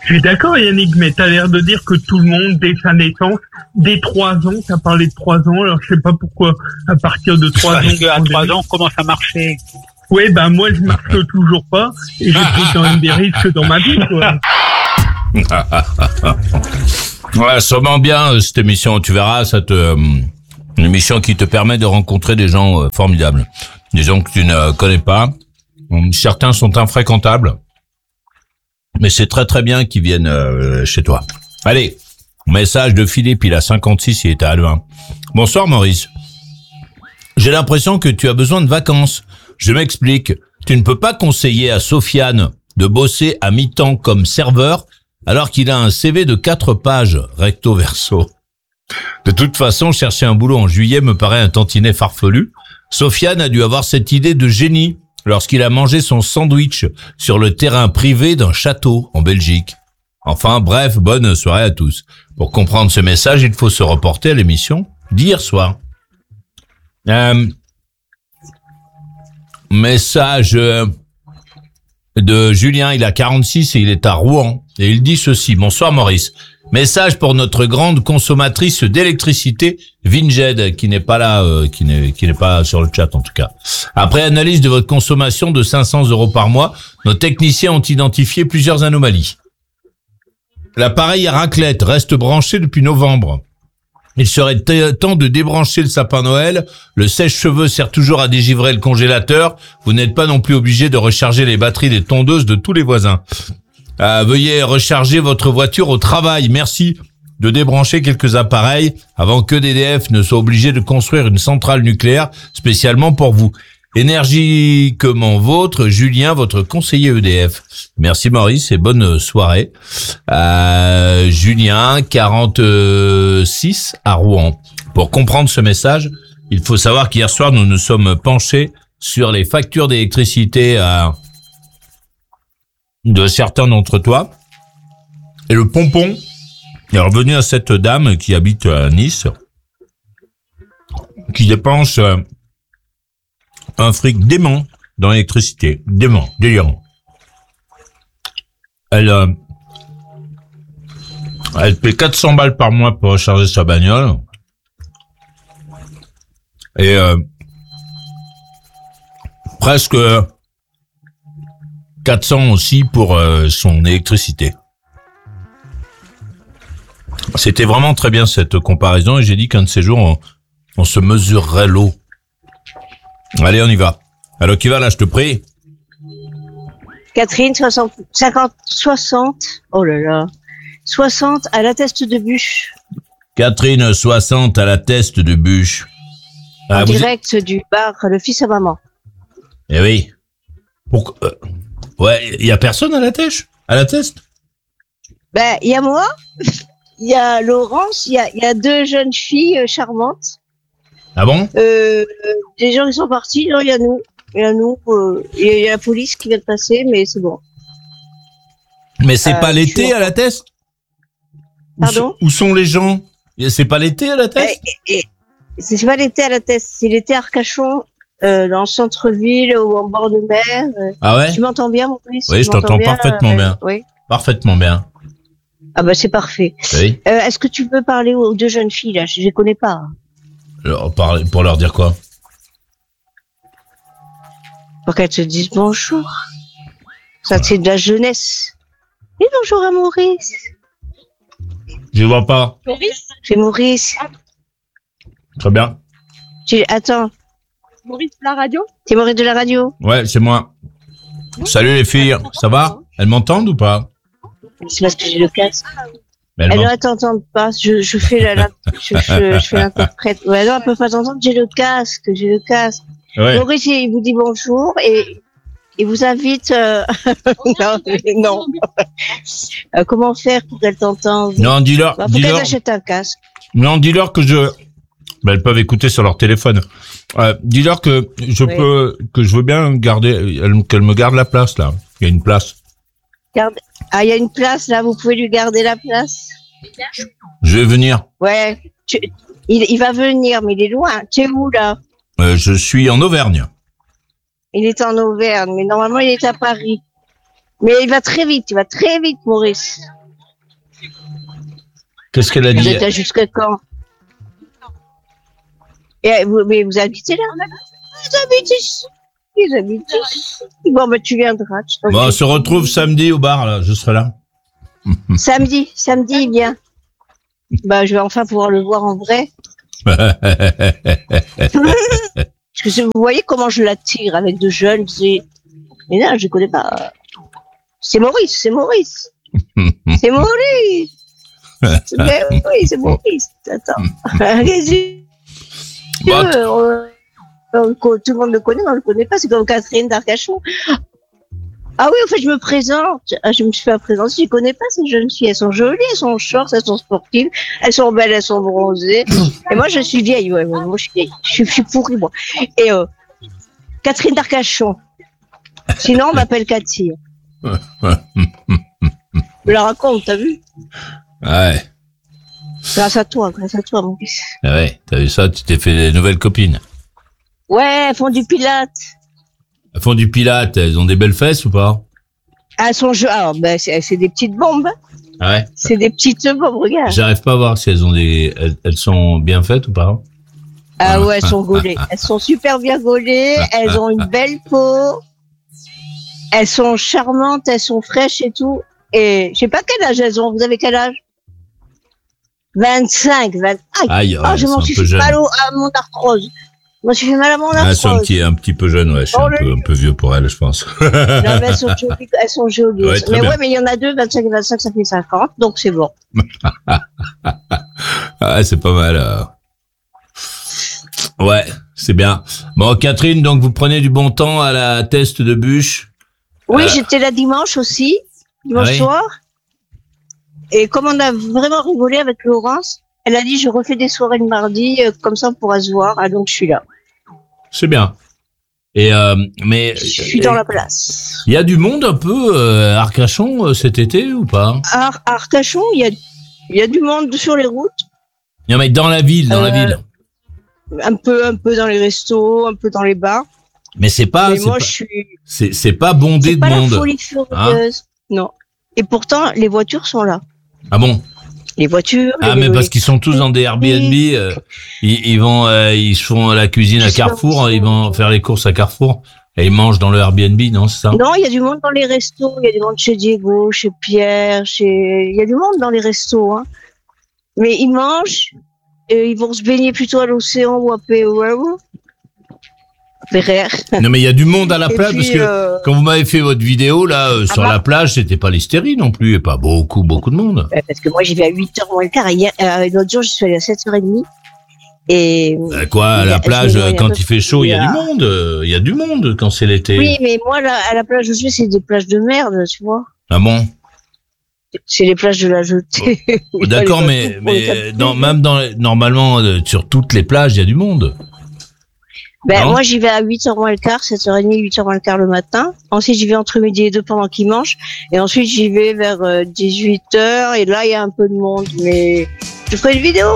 Je suis d'accord, Yannick, mais t'as l'air de dire que tout le monde, dès sa naissance, dès 3 ans, t'as parlé de 3 ans, alors je sais pas pourquoi, à partir de 3 ans... Parce qu'à 3 ans, comment ça marchait? Oui, moi, je marche toujours pas, et j'ai pris quand même des risques dans ma vie, quoi. Ouais, sûrement bien, cette émission, tu verras, une émission qui te permet de rencontrer des gens formidables. Des gens que tu ne connais pas. Certains sont infréquentables. Mais c'est très très bien qu'ils viennent chez toi. Allez, message de Philippe, il a 56, il était à Louvain. Bonsoir Maurice. J'ai l'impression que tu as besoin de vacances. Je m'explique. Tu ne peux pas conseiller à Sofiane de bosser à mi-temps comme serveur alors qu'il a un CV de 4 pages, recto verso. De toute façon, chercher un boulot en juillet me paraît un tantinet farfelu. Sofiane a dû avoir cette idée de génie lorsqu'il a mangé son sandwich sur le terrain privé d'un château en Belgique. Enfin, bref, bonne soirée à tous. Pour comprendre ce message, il faut se reporter à l'émission d'hier soir. Message de Julien, il a 46 et il est à Rouen. Et il dit ceci: bonsoir Maurice. Message pour notre grande consommatrice d'électricité, Vinged, qui n'est pas là, qui n'est pas sur le chat en tout cas. Après analyse de votre consommation de 500 € par mois, nos techniciens ont identifié plusieurs anomalies. L'appareil à raclette reste branché depuis novembre. Il serait temps de débrancher le sapin Noël. Le sèche-cheveux sert toujours à dégivrer le congélateur. Vous n'êtes pas non plus obligé de recharger les batteries des tondeuses de tous les voisins. Veuillez recharger votre voiture au travail. Merci de débrancher quelques appareils avant que d'EDF ne soit obligé de construire une centrale nucléaire spécialement pour vous. Énergiquement vôtre, Julien, votre conseiller EDF. Merci Maurice et bonne soirée. Julien, 46 à Rouen. Pour comprendre ce message, il faut savoir qu'hier soir, nous nous sommes penchés sur les factures d'électricité de certains d'entre toi. Et le pompon est revenu à cette dame qui habite à Nice, qui dépense un fric dément dans l'électricité. Dément, délirant. Elle paie 400 balles par mois pour recharger sa bagnole. Et presque 400 aussi pour son électricité. C'était vraiment très bien cette comparaison et j'ai dit qu'un de ces jours, on se mesurerait l'eau. Allez, on y va. Alors, qui va là, je te prie? Catherine, 60, oh là là, 60 à la teste de bûche. Catherine, 60 à la teste de bûche. En direct du bar Le Fils à Maman. Eh oui. Pourquoi ouais, il y a personne à la teste? À la teste? Ben, il y a moi, il y a Laurence, il y a 2 jeunes filles charmantes. Ah bon? Les gens qui sont partis, non, il y a nous. Il y a la police qui vient de passer, mais c'est bon. Mais c'est pas l'été à la teste? Pardon? Où sont les gens? C'est pas l'été à la teste? C'est pas l'été à la teste, c'est l'été à Arcachon, dans le centre-ville ou en bord de mer. Ah ouais? Tu m'entends bien, mon fils? Oui, je t'entends parfaitement bien. Oui. Parfaitement bien. Ah bah c'est parfait. Oui. Est-ce que tu peux parler aux 2 jeunes filles là? Je les connais pas. Pour leur dire quoi? Pour qu'elles te disent bonjour. Ça, c'est de la jeunesse. Et bonjour à Maurice. Je vois pas. Maurice? C'est Maurice. Très bien. Attends. Maurice de la radio? C'est Maurice de la radio? Ouais, c'est moi. Salut les filles, ça va? Elles m'entendent ou pas? C'est parce que j'ai le casque. Elles ne t'entendent pas. Je fais je fais l'interprète. Ouais, non, elles peuvent pas t'entendre. J'ai le casque. Ouais. Maurice, il vous dit bonjour et il vous invite. Non. Comment faire pour qu'elles t'entendent? Non, dis-leur. Faut qu'elles achètent un casque. Non, dis-leur que elles peuvent écouter sur leur téléphone. Dis-leur que que je veux bien garder, qu'elle me garde la place là. Il y a une place. Ah, il y a une place là. Vous pouvez lui garder la place. Je vais venir. Ouais. Il va venir, mais il est loin. Tu es où là? Je suis en Auvergne. Il est en Auvergne, mais normalement il est à Paris. Mais il va très vite, Maurice. Qu'est-ce qu'elle a Vous dit? êtes là jusqu'à quand? Mais vous habitez là? Vous habitez ici. Ils habitent ici. Bon, bah, tu viendras. Bon, on se retrouve samedi au bar, là. Je serai là. Samedi, il vient. Bah, je vais enfin pouvoir le voir en vrai. Parce que vous voyez comment je l'attire avec de jeunes. Mais non, je connais pas. C'est Maurice. C'est Maurice. Mais oui, c'est Maurice. Attends. Bon, Tout le monde le connaît, mais on le connaît pas. C'est comme Catherine d'Arcachon. Ah oui, en fait, je me présente. Je me suis fait présenter. Je ne connais pas ces jeunes filles. Elles sont jolies, elles sont shorts, elles sont sportives, elles sont belles, elles sont bronzées. Et moi, je suis vieille. Ouais, moi, je suis vieille. Je suis pourrie, moi. Et Catherine d'Arcachon. Sinon, on m'appelle Cathy. Je la raconte, t'as vu? Ouais. Grâce à toi, mon fils. Ah ouais, t'as vu ça? Tu t'es fait des nouvelles copines. Ouais, elles font du pilates. Elles font du pilate. Elles ont des belles fesses ou pas? Elles sont alors, ben, c'est des petites bombes. Ah ouais. C'est des petites bombes, regarde. J'arrive pas à voir si elles ont elles sont bien faites ou pas. Ah ouais, elles sont gaulées. Elles sont super bien gaulées. Elles ont une belle peau. Elles sont charmantes, elles sont fraîches et tout. Et je sais pas quel âge elles ont. Vous avez quel âge? 25. Aïe, ouais, je m'en suis fait mal à mon arthrose. Je m'en suis fait mal à mon arthrose. Elles sont un petit peu jeunes, ouais. Je suis un peu vieux pour elles, je pense. Non, mais elles sont jolies. Ouais, mais bien. ouais, mais il y en a deux, 25 et 25, ça fait 50, donc c'est bon. Ah, c'est pas mal. Ouais, c'est bien. Bon, Catherine, donc vous prenez du bon temps à la teste de bûche. Oui, j'étais là dimanche aussi, dimanche soir. Et comme on a vraiment rigolé avec Laurence, elle a dit je refais des soirées le mardi, comme ça on pourra se voir. Ah donc je suis là. C'est bien. Et mais je suis dans la place. Il y a du monde un peu à Arcachon cet été ou pas? À Arcachon, il y a du monde sur les routes. Non mais dans la ville, ville. Un peu dans les restos, un peu dans les bars. Mais c'est pas. Mais moi, je suis. C'est pas bondé de monde. C'est pas la folie furieuse. Non. Et pourtant, les voitures sont là. Ah bon? Les voitures. Ah mais parce qu'ils sont tous dans des Airbnb. Ils vont, ils font la cuisine à Carrefour. Ils vont faire les courses à Carrefour et ils mangent dans le Airbnb, non, c'est ça? Non, il y a du monde dans les restos. Il y a du monde chez Diego, chez Pierre, il y a du monde dans les restos. Hein. Mais ils mangent. Et ils vont se baigner plutôt à l'océan ou à Ferrer. Non mais il y a du monde à la plage parce que quand vous m'avez fait votre vidéo là sur la plage, c'était pas l'hystérie non plus et pas beaucoup de monde. Parce que moi j'y vais à 8h moins le quart. L'autre jour je suis allée à 7h30. Et quoi, à la plage quand il fait chaud, il y a du monde. Il y a du monde quand c'est l'été. Oui, mais moi là, à la plage où je suis, c'est des plages de merde, tu vois. Ah bon? C'est les plages de la Jetée. D'accord, mais normalement sur toutes les plages, il y a du monde. Ben moi j'y vais à 8h moins le quart, 7h30, 8h moins le quart le matin. Ensuite j'y vais entre midi et 2 pendant qu'ils mangent. Et ensuite j'y vais vers 18h et là il y a un peu de monde. Mais je ferai une vidéo